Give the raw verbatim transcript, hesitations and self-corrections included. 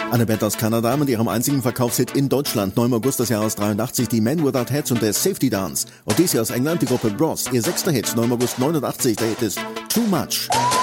Eine Band aus Kanada mit ihrem einzigen Verkaufshit in Deutschland, neunten August des Jahres dreiundachtzig, die Men Without Heads und der Safety Dance. Und dies hier aus England, die Gruppe Bros. Ihr sechster Hit, neunten August neunundachtzig, der Hit ist Too Much.